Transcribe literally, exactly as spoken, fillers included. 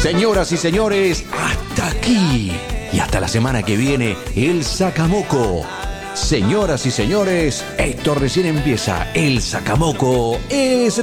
Señoras y señores, hasta aquí. Y hasta la semana que viene, el Sacamoco. Señoras y señores, esto recién empieza. El Sacamoco es